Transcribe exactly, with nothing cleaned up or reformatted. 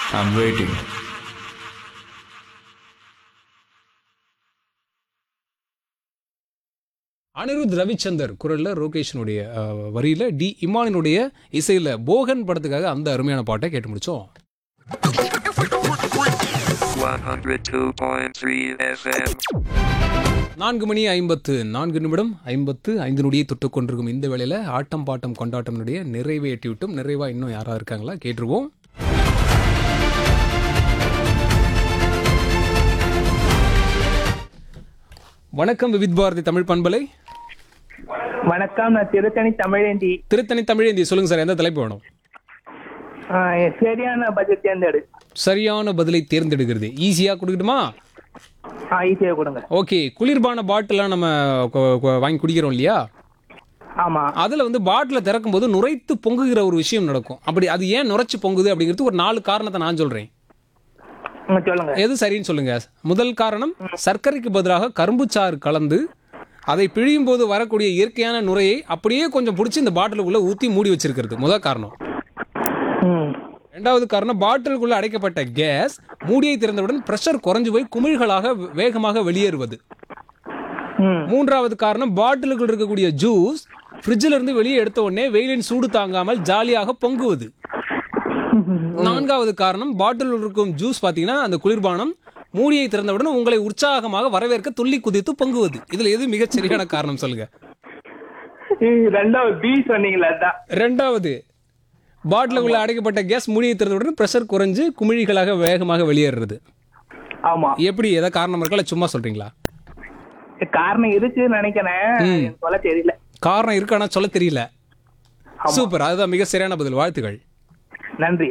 I'm waiting. Anirudh Ravichander குரல்ல ரோகேஷனுடைய அஹ், வரியில D இமானினுடைய இசையில போகன் படத்துக்காக அந்த அருமையான பாட்டை கேட்டு முடிச்சோம். one oh two point three F M. நான்கு மணி ஐம்பத்து நான்கு நிமிடம் ஐம்பத்து ஐந்து நொடியை தொட்டுக் கொண்டிருக்கும் இந்த வேளையில ஆட்டம் பாட்டம் கொண்டாட்டம்னுடைய நிறைவை எட்டி விட்டும் நிறைவா இன்னும் யாரா இருக்காங்களா கேட்டுருவோம். வணக்கம் விவித் பாரதி தமிழ் பண்பலை. வணக்கம், நான் திருத்தணி தமிழேந்தி. திருத்தணி தமிழேந்தி சொல்லுங்க சார், எந்த தலைப்பு வேணும்? ஆஹ் சரியான பட்ஜெட் தேர்ந்தெடு. சரியான பதிலை தேர்ந்தெடுக்கிறது ஈஸியா கொடுக்கட்டுமா? ஆ ஈஸியாக கொடுங்க. ஓகே, குளிர்பான பாட்டிலாம் நம்ம கொ- கொ- வாங்கி குடிக்கிறோம் இல்லையா? ஆமா. அதுல வந்து பாட்டில திறக்கும் போது நுரைத்து பொங்குகிற ஒரு விஷயம் நடக்கும். அப்படி அது ஏன் நுரைச்சு பொங்குது அப்படிங்கிறது ஒரு நாலு காரணத்தை நான் சொல்றேன். ம், சொல்லுங்க. எது சரின்னு சொல்லுங்க. முதல் காரணம், சர்க்கரைக்கு பதிலாக கரும்புச்சாறு கலந்து அதை பிழியும் போது வரக்கூடிய இயற்கையான நுரையை அப்படியே கொஞ்சம் பிடிச்சி இந்த பாட்டிலுக்குள்ள ஊத்தி மூடி வச்சிருக்கிறது முதல் காரணம். ம். இரண்டாவது காரணம், பாட்டிலுக்குள்ள அடைக்கப்பட்ட கேஸ் மூடியை திறந்தவுடன் பிரஷர் குறைஞ்சு போய் குமிழ்களாக வேகமாக வெளியேறுவது. ம். மூன்றாவது காரணம், பாட்டிலுக்குள் இருக்கக்கூடிய ஜூஸ் ஃப்ரிட்ஜில் இருந்து வெளியே எடுத்த உடனே வெயிலின் சூடு தாங்காமல் ஜாலியாக பொங்குவது. நான்காவது காரணம், பாட்டில் இருக்கும் ஜூஸ் பாத்தீங்கன்னா அந்த குளிர்பானம் மூடியை திறந்தவுடன் உங்களை உற்சாகமாக வரவேற்க துள்ளி குதித்து பொங்குவது. இதுல எது மிகச் சரியான காரணம் சொல்லுங்க? ம், ரெண்டாவது பி சொன்னீங்களா? அதான். ரெண்டாவது, பாட்டிலுக்குள்ள அடைக்கப்பட்ட கேஸ் மூடியை திறந்தவுடன் பிரஷர் குறைஞ்சு குமிழிகளாக வேகமாக வெளியேறுறது. ஆமா. எப்படி, ஏதாவது காரணம் இருக்கா இல்ல சும்மா சொல்றீங்களா? காரணம் இருக்குன்னு நினைக்கிறேன், எனக்கு சொல்ல தெரியல. காரணம் இருக்கானா சொல்ல தெரியல. சூப்பர், அதுதான் மிக சரியான பதில். வாழ்த்துக்கள். நன்றி.